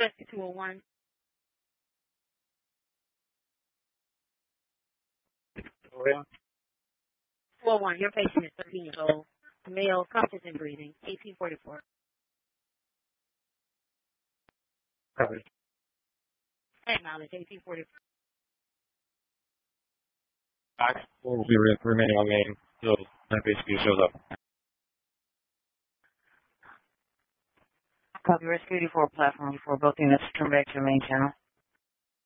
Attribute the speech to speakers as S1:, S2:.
S1: Rescue 201. 201, your patient is 13 years old. Male, conscious and breathing. 1844.
S2: Copy.
S1: Acknowledge 1844.
S2: Will be remaining on main until that basically shows up.
S3: Copy, Rescue 84 platform for both units. Turn back to the main channel.